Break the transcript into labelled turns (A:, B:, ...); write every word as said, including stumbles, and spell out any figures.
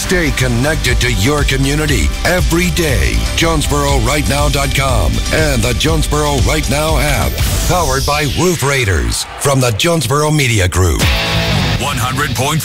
A: Stay connected to your community every day. Jonesboro Right Now dot com and the Jonesboro Right Now app. Powered by Roof Raiders from the Jonesboro Media Group.
B: one hundred point five